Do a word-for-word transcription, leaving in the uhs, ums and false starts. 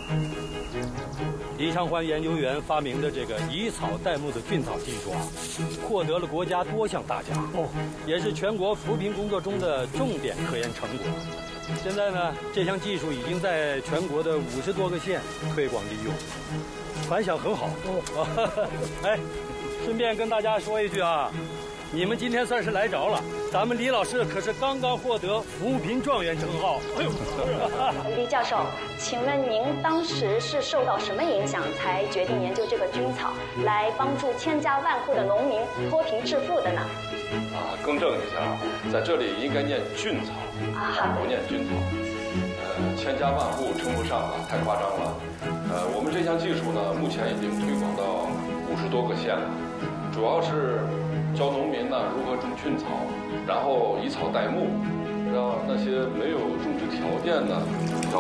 李长欢研究员发明的这个以草代木的菌草技术啊，获得了国家多项大奖哦，也是全国扶贫工作中的重点科研成果。现在呢，这项技术已经在全国的五十多个县推广利用，反响很好。哦，哎，顺便跟大家说一句啊，你们今天算是来着了。咱们李老师可是刚刚获得扶贫状元称号。哎呦， 李教授，请问您当时是受到什么影响，才决定研究这个菌草，来帮助千家万户的农民脱贫致富的呢？ 啊，更正一下，在这里应该念菌草， 啊， 不念菌草。呃，千家万户称不上了，太夸张了。呃，我们这项技术呢，目前已经推广到五十多个县了，主要是教农民呢如何种菌草，然后以草代木，让那些没有种植条件的